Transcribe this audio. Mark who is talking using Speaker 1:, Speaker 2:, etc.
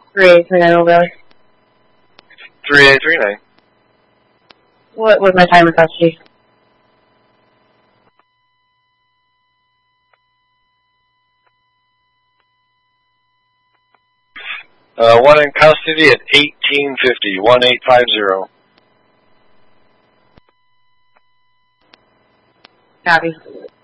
Speaker 1: 3839 over.
Speaker 2: 3839.
Speaker 1: What was my time request, Chief?
Speaker 2: One in custody at 1850, 1850.
Speaker 1: Copy.